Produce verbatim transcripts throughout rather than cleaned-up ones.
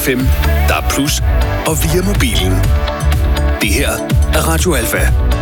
F M, D A B plus, og via mobilen. Det her er Radio Alfa.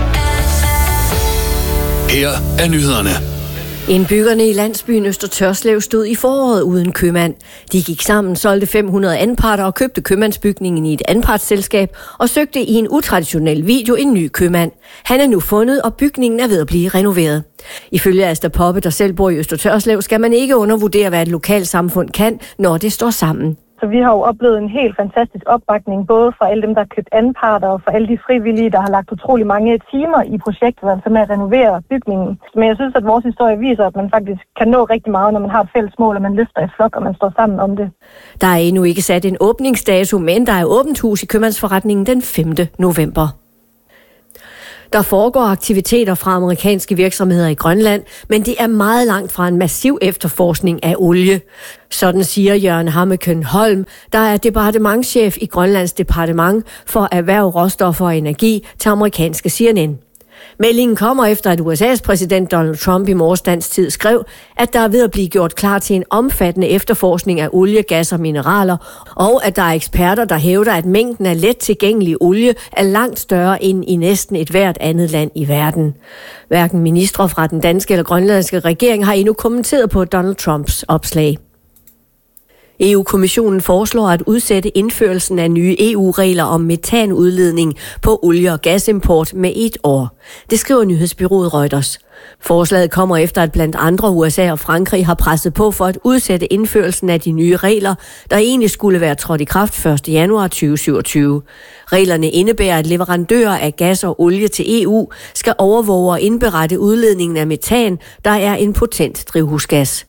Her er nyhederne. Indbyggerne i landsbyen Øster Tørslev stod i foråret uden købmand. De gik sammen, solgte fem hundrede anparter og købte købmandsbygningen i et anpartsselskab og søgte i en utraditionel video en ny købmand. Han er nu fundet, og bygningen er ved at blive renoveret. Ifølge Asta Poppe, der selv bor i Øster Tørslev, skal man ikke undervurdere, hvad et lokalsamfund kan, når det står sammen. Så vi har jo oplevet en helt fantastisk opbakning, både fra alle dem, der har købt anparter, og fra alle de frivillige, der har lagt utrolig mange timer i projektet, altså med at renovere bygningen. Men jeg synes, at vores historie viser, at man faktisk kan nå rigtig meget, når man har et fælles mål, og man løfter i flok, og man står sammen om det. Der er endnu ikke sat en åbningsdato, men der er åbent hus i købmandsforretningen den femte november. Der foregår aktiviteter fra amerikanske virksomheder i Grønland, men det er meget langt fra en massiv efterforskning af olie. Sådan siger Jørgen Hammeken Holm, der er departementschef i Grønlands departement for erhverv, råstoffer og energi til amerikanske C N N. Meldingen kommer efter, at U S A's præsident Donald Trump i morges dansk tid skrev, at der er ved at blive gjort klar til en omfattende efterforskning af olie, gas og mineraler, og at der er eksperter, der hævder, at mængden af let tilgængelig olie er langt større end i næsten et hvert andet land i verden. Hverken ministre fra den danske eller grønlandske regering har endnu kommenteret på Donald Trumps opslag. E U-kommissionen foreslår at udsætte indførelsen af nye E U-regler om metanudledning på olie- og gasimport med et år. Det skriver nyhedsbureauet Reuters. Forslaget kommer efter, at blandt andre U S A og Frankrig har presset på for at udsætte indførelsen af de nye regler, der egentlig skulle være trådt i kraft første januar tyve syvogtyve. Reglerne indebærer, at leverandører af gas og olie til E U skal overvåge og indberette udledningen af metan, der er en potent drivhusgas.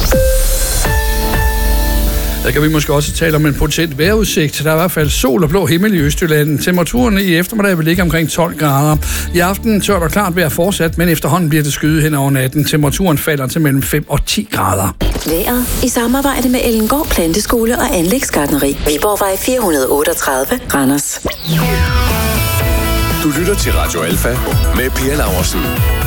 Der kan vi måske også tale om en potent vejrudsigt. Der er i hvert fald sol og blå himmel i Østjylland. Temperaturen i eftermiddag vil ligge omkring tolv grader. I aften tørt og klart vejr fortsat, men efterhånden bliver det skyet hen over natten. Temperaturen falder til mellem fem og ti grader. Vejret i samarbejde med Ellengård Planteskole og Anlægsgartneri. Viborgvej fire hundrede otteogtredive, Randers. Du lytter til Radio Alfa med Pia Laursen.